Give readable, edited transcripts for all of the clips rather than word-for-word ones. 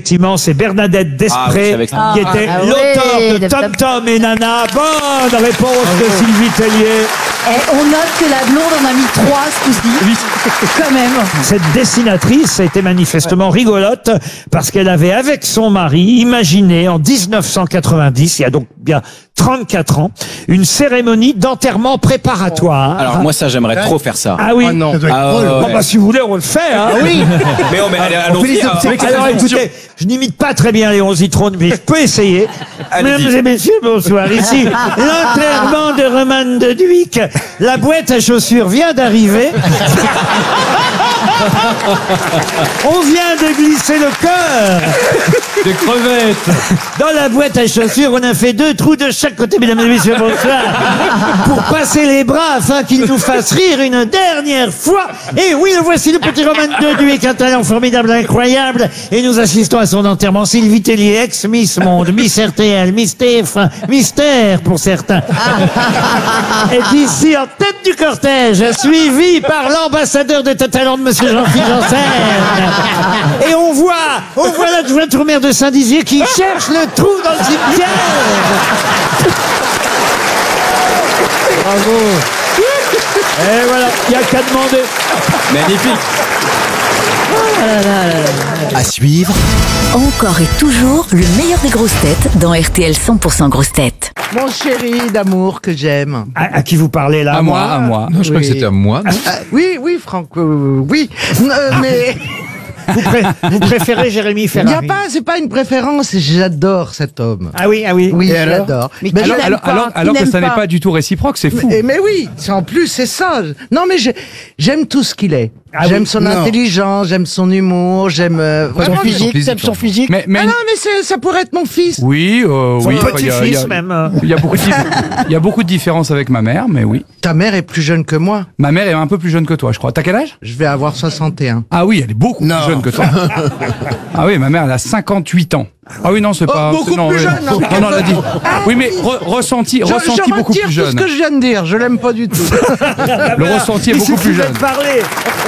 effectivement, c'est Bernadette Desprez qui était l'auteur de Tom Tom et Nana. Bonne réponse de Sylvie Tellier. Et on note que la blonde en a mis 3 ce coup-ci. Quand même. Cette dessinatrice était manifestement rigolote parce qu'elle avait, avec son mari, imaginé en 1990, il y a donc bien 34 ans, une cérémonie d'enterrement préparatoire. Alors moi ça j'aimerais trop faire ça. Ah oui. non. Bon bah si vous voulez on le fait. Hein. Oui. Mais allons-y. Alors écoutez, je n'imite pas très bien Léon Zitrone, mais je peux essayer. Mesdames et messieurs, bonsoir. Ici, l'enterrement de Romane de Duic. La boîte à chaussures vient d'arriver. On vient de glisser le cœur. Des crevettes. Dans la boîte à chaussures, on a fait 2 trous de chaque côté, mesdames et messieurs, bonsoir. Pour passer les bras afin qu'il nous fasse rire une dernière fois. Et oui, le voici, le petit Roman de Duic, un talent formidable, incroyable. Et nous assistons à son enterrement. Sylvie Tellier, ex-Miss Monde, Miss RTL, Miss TF1, Mystère pour certains. est ici en tête du cortège, suivi par l'ambassadeur de talent de monsieur Jean-Philippe Janssen. Et on voit l'adjointe au maire de Saint-Dizier qui cherche le trou dans le cimetière. Bravo. Et voilà, il n'y a qu'à demander. Magnifique. À suivre. Encore et toujours le meilleur des grosses têtes dans RTL 100% grosses têtes. Mon chéri d'amour que j'aime. À qui vous parlez là? À moi. Non, je crois que c'était à moi. Oui, Franck, oui. Mais Vous préférez Jérémy il Ferrari? y a pas, c'est pas une préférence. J'adore cet homme. Ah oui. Oui, Et alors j'adore. Mais Mais qui je- n'aime pas, Alors qui que n'aime ça n'est pas. pas du tout réciproque, c'est fou. mais oui, en plus c'est ça. Non mais j'aime tout ce qu'il est. Ah J'aime oui, son non. intelligence, j'aime son humour, j'aime Son vraiment, physique, t'aimes son physique. Mais Ah non mais ça pourrait être mon fils. oui, Son oui. petit-fils même. Il y a beaucoup de différences avec ma mère, mais oui. Ta mère est plus jeune que moi. Ma mère est un peu plus jeune que toi, je crois. T'as quel âge? Je vais avoir 61. Ah oui, elle est beaucoup Non. plus jeune que toi. Ah oui, ma mère, elle a 58 ans. Ah oui, non, c'est pas... beaucoup non, plus jeune, hein. Non, elle a dit. Oui, mais ressenti Je beaucoup retire plus tout ce jeune. que je viens de dire. Je l'aime pas du tout. Le ressenti est Il beaucoup plus suffisait jeune. de parler.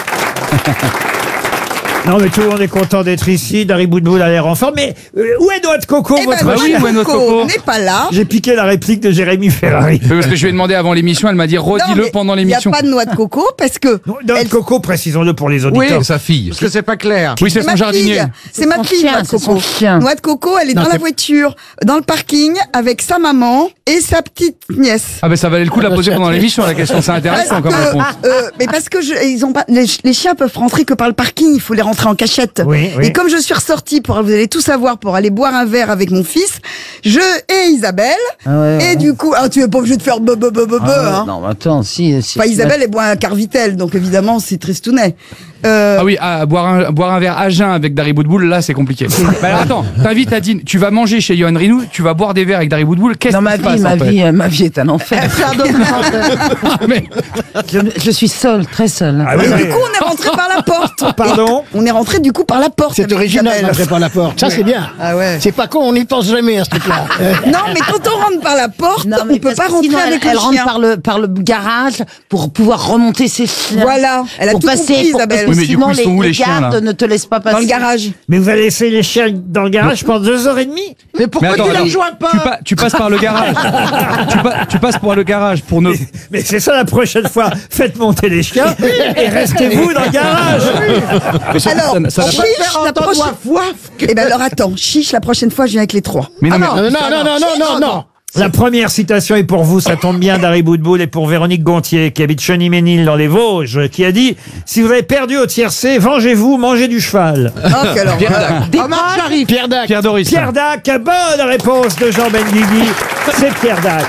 Non mais tout le monde est content d'être ici. Dari Boudboul a l'air en forme. Mais où est Noix de Coco, votre bah oui, chère? où est notre coco? n'est pas là. J'ai piqué la réplique de Jérémy Ferrari. Parce que je lui ai demandé avant l'émission, elle m'a dit redis-le pendant l'émission. Il n'y a pas de noix de coco parce que. Noix de Coco, précisons-le pour les auditeurs. C'est sa fille. Parce que c'est pas clair. Oui, c'est ma son jardinier. fille. C'est ma son fille, chien, Noix de c'est Coco. son chien. Noix de Coco, elle est dans la voiture, dans le parking, avec sa maman et sa petite nièce. Ah ben ça valait le coup de la poser pendant l'émission, la question, c'est intéressant comme réponse. Mais parce que ils ont pas, les chiens peuvent rentrer que par le parking, il faut les rentrer en cachette. Oui. Et comme je suis ressortie vous allez tout savoir, pour aller boire un verre avec mon fils, et Isabelle, et du coup, tu es pas obligé de faire hein. Non, mais attends, si. Enfin, Isabelle, elle boit un Carvitel, donc évidemment, c'est tristounet. Ah oui, boire un verre à jeun avec Dari Boudboul, là c'est compliqué. Bah alors, attends, t'invites Adine, tu vas manger chez Yoann Rioux, tu vas boire des verres avec Dari Boudboul, qu'est-ce Dans qui ma se passe vie, en fait ma vie est un enfer. Mais- Je suis seule, très seule. Ah oui, Et oui. du coup, on est rentré par la porte. Pardon? On est rentré du coup par la porte. C'est avec original Isabelle. d'entrer par la porte. Ça, c'est bien. Ah ouais. C'est pas con, on n'y pense jamais à ce truc-là. Non, mais quand on rentre par la porte, Non, on mais peut parce pas que rentrer sinon, avec elle le rentre chien. par le garage pour pouvoir remonter ses chiens. Voilà, elle a pour tout passer, compris, pour- Isabelle. parce que Oui, mais du sinon, coup, ils sont où, les chiens, gardes là ne te laissent pas passer. Dans le garage. Mais vous allez laisser les chiens dans le garage pendant 2h30? Mais Mais pourquoi attends, tu les rejoins pas tu passes par le garage. tu passes par le garage pour ne. Mais c'est ça la prochaine fois. Faites monter les chiens et restez-vous dans le garage. Mais surtout, Alors, ça n'a pas- chiche, la prochaine... Eh ben alors attends, chiche, la prochaine fois, je viens avec les 3. Mais non, mais- Non. La première citation est pour vous, ça tombe bien, Dari Boudboul, et pour Véronique Gontier, qui habite Cheny-Ménil dans les Vosges, qui a dit « Si vous avez perdu au tiercé, vengez-vous, mangez du cheval Oh, quelle horreur. Omar Sharif. Pierre Doris. ». Pierre Dac, bonne réponse de Jean Benguigui, c'est Pierre Dac.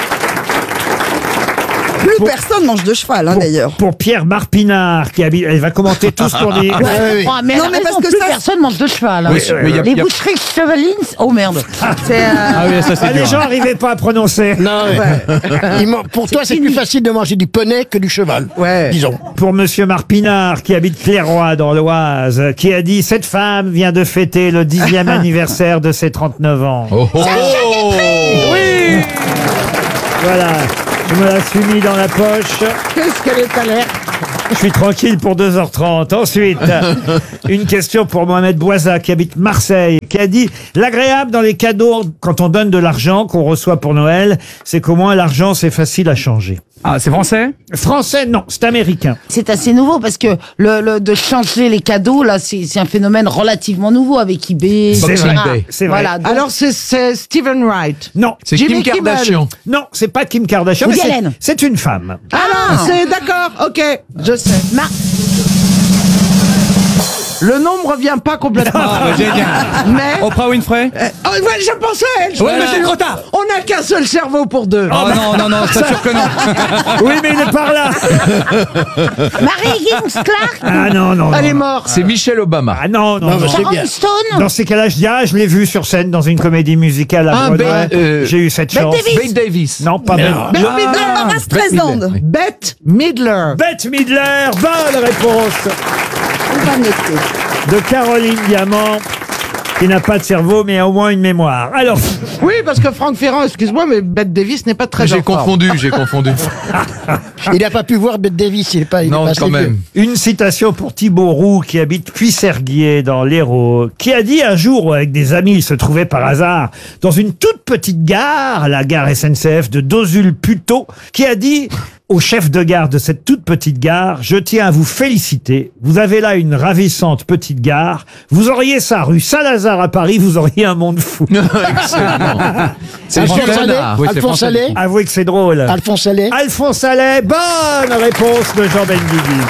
Plus personne mange de cheval, hein, d'ailleurs. Pour Pierre Marpinard, qui habite... Elle va commenter tout ce qu'on dit. Mais Non, elle a mais parce raison, que plus ça- personne mange de cheval. Oui, mais il y a- Les boucheries chevalines, oh merde. C'est, Ah oui, ça c'est Ah, les dur. gens n'arrivaient pas à prononcer. Non, pour toi, c'est plus facile de manger du poney que du cheval. Ouais. Disons. Pour Monsieur Marpinard, qui habite Clairoy dans l'Oise, qui a dit « Cette femme vient de fêter le 10e anniversaire de ses 39 ans. Oh, oh. Oui. Voilà, je me la suis mis dans la poche. Qu'est-ce qu'elle est alerte. Je suis tranquille pour 2h30. Ensuite, une question pour Mohamed Bouaza qui habite Marseille, qui a dit « L'agréable dans les cadeaux, quand on donne de l'argent qu'on reçoit pour Noël, c'est qu'au moins l'argent, c'est facile à changer. » Ah, c'est français? Français, non, c'est américain. C'est assez nouveau parce que de changer les cadeaux, là, c'est un phénomène relativement nouveau avec eBay. C'est etc. vrai, c'est vrai. Voilà, donc- Alors c'est Stephen Wright. Non, C'est Jimmy Kim Kimmel. Kardashian. non, c'est pas Kim Kardashian, mais Woody Allen. c'est une femme. Ah, c'est d'accord, ok, je sais. Le nom me revient pas complètement. Mais Oprah Winfrey? oh, ouais, je pensais à elle. Ouais, mais c'est trop tard. On n'a qu'un seul cerveau pour deux. Oh non, c'est sûr que non. Oui, mais il est par là. Mary Higgins Clark, Ah non, non. Elle non. est morte. C'est Michelle Obama. Ah non, non, Non, mais non. c'est bien. Sharon Stone, Dans ces cas-là, je dis, je l'ai vu sur scène dans une comédie musicale à Ah, Broadway. Ben, J'ai eu cette Bette chance. Davis. Bette Davis. Non, pas Bette. Bette Midler. Barbara Streisand. Bette Midler. Bette Midler, bonne réponse On va noter. de Caroline Diamant, qui n'a pas de cerveau, mais a au moins une mémoire. Alors, Oui, parce que Franck Ferrand, excuse-moi, mais Bette Davis n'est pas très J'ai en forme. confondu. Il n'a pas pu voir Bette Davis, il est pas. Il est Non, pas assez quand même. vieux. une citation pour Thibaut Roux, qui habite Puisserguier, dans l'Hérault, qui a dit un jour, où avec des amis, il se trouvait par hasard dans une toute petite gare, la gare SNCF de Dozul-Puteaux, qui a dit au chef de gare de cette toute petite gare: je tiens à vous féliciter. Vous avez là une ravissante petite gare. Vous auriez ça rue Saint-Lazare à Paris, vous auriez un monde fou. Excellent. C'est Alphonse Jean Allais. Renard. Oui, c'est Alphonse français. Allais. Avouez que c'est drôle. Alphonse Allais. Alphonse Allais, bonne réponse de Jean Benguigui.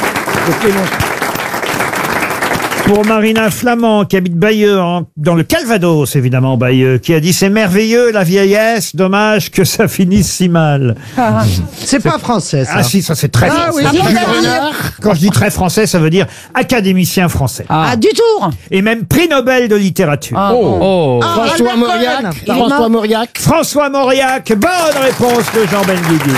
Pour Marina Flamand, qui habite Bayeux, dans le Calvados, évidemment, Bayeux, qui a dit: c'est merveilleux la vieillesse, dommage que ça finisse si mal. C'est pas français, ça. Ah si, ça c'est très Ah français. oui, Jules c'est Renard. Quand je dis très français, ça veut dire académicien français. ah, du tour. Et même prix Nobel de littérature. Oh. Ah, François Albert Mauriac. Cohen. Il est François mort. Mauriac. François Mauriac, bonne réponse de Jean Benguigui.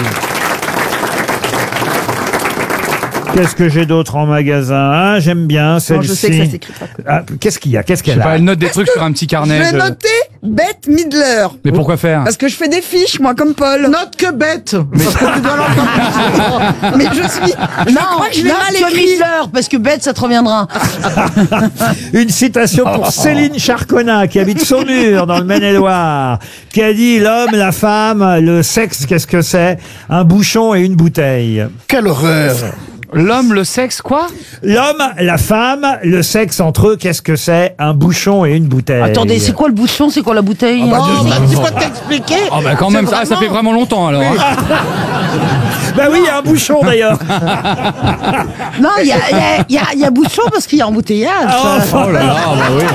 Qu'est-ce que j'ai d'autre en magasin, hein? J'aime bien celle-ci. je sais que ça s'écrit pas. Ah, qu'est-ce qu'il y a? Qu'est-ce Je sais qu'elle pas, a? elle note des trucs sur un petit Je carnet. vais noter Bette Midler. Mais pourquoi faire? Parce que je fais des fiches, moi, comme Paul. Note que bête. Parce que tu dois l'entendre. Mais je crois que je l'ai note mal que écrit. Midler, parce que bête, ça te reviendra. Une citation pour Céline Charconnat, qui habite Saumur, dans le Maine-et-Loire, qui a dit: l'homme, la femme, le sexe, qu'est-ce que c'est? Un bouchon et une bouteille. Quelle horreur. L'homme, le sexe, quoi? L'homme, la femme, le sexe entre eux, qu'est-ce que c'est? Un bouchon et une bouteille. Attendez, c'est quoi le bouchon, c'est quoi la bouteille? Oh, bah, tu peux t'expliquer. Oh bah quand même, ça fait vraiment longtemps alors. hein. Bah oui, il y a un bouchon d'ailleurs. Non, il y a bouchon parce qu'il y a embouteillage. Oh là là.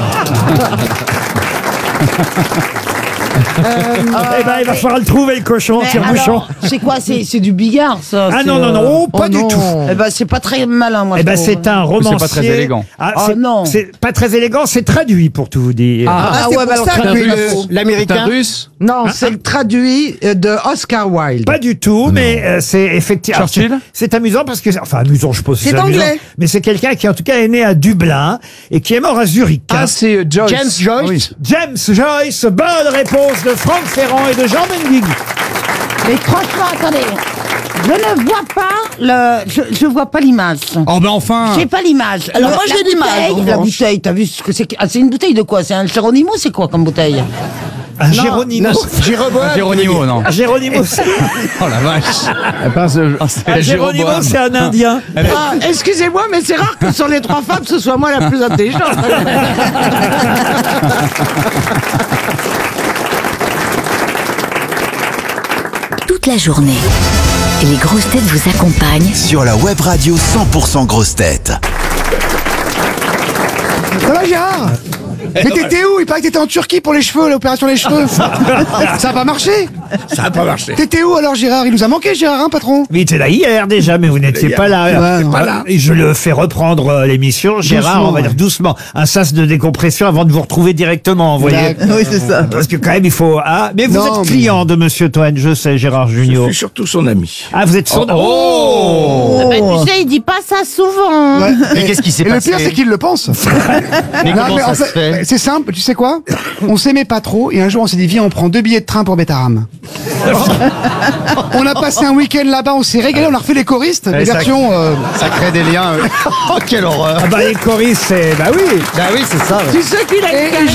Eh ben, il va falloir le trouver, le cochon, Mais tire-bouchon. alors, c'est quoi? C'est du bigard, ça. Ah c'est, non, non, non, oh, pas oh du non. tout. Eh ben, c'est pas très malin, moi. Eh je ben, trouve. c'est un romancier. pas très élégant. Ah, Oh, non. C'est pas très élégant, c'est traduit pour tout vous dire. Ah, c'est ouais, bah pour alors, ça que Traduit je le- l'info. C'est un L'américain. russe. Non, c'est le traduit de Oscar Wilde. Pas du tout, mais c'est effectivement. Churchill C'est amusant parce que, enfin, amusant, je suppose. que C'est amusant, anglais. mais c'est quelqu'un qui, en tout cas, est né à Dublin et qui est mort à Zurich. hein. Ah, c'est Joyce. James Joyce. Ah oui. James Joyce, bonne réponse de Franck Ferrand et de Jean Benguigui. Mais franchement, attendez. Je ne vois pas je vois pas l'image. Oh ben enfin. J'ai pas l'image. Alors, moi, La j'ai l'image, bouteille, en La revanche. bouteille, t'as vu ce que c'est? Ah, c'est une bouteille de quoi? C'est un Geronimo, c'est quoi comme bouteille? Un Géronimo. Jéroboam. Géronimo, non. Un Géronimo, c'est Oh la vache. un Géronimo, c'est un Indien. Ah, excusez-moi, mais c'est rare que sur les trois femmes, ce soit moi la plus intelligente. Toute la journée, les grosses têtes vous accompagnent Sur la web radio 100% grosses têtes. Ça va Gérard? Mais t'étais où? Il paraît que t'étais en Turquie pour les cheveux, l'opération des cheveux. Ça a pas marché? Ça n'a pas marché. T'étais où alors Gérard? Il nous a manqué Gérard, hein, patron? Il était là hier déjà, mais vous n'étiez pas là. Ouais, non. Voilà. Et je le fais reprendre l'émission. Gérard, Doucement, on va dire doucement. Un sas de décompression avant de vous retrouver directement, vous voyez. D'accord. Oui, c'est ça. Parce que quand même, il faut... Ah, mais vous Non, êtes client de Monsieur Toen, je sais, Gérard Junior. Je suis surtout son ami. Ah, vous êtes son... Oh. Ben, tu sais, il dit pas ça souvent. Ouais. Mais qu'est-ce qui s'est Et le passé? pire, c'est qu'il le pense. Mais Non, comment mais ça en se fait, fait? c'est simple, tu sais quoi? On s'aimait pas trop et un jour on s'est dit viens on prend 2 billets de train pour Bétaram. On a passé un week-end là-bas, on s'est régalé, on a refait les choristes, des ça- versions. Ça crée des liens. Oh, quelle horreur. Ah bah les choristes, c'est... Bah oui. Bah oui, c'est ça. ouais. Tu sais qu'il a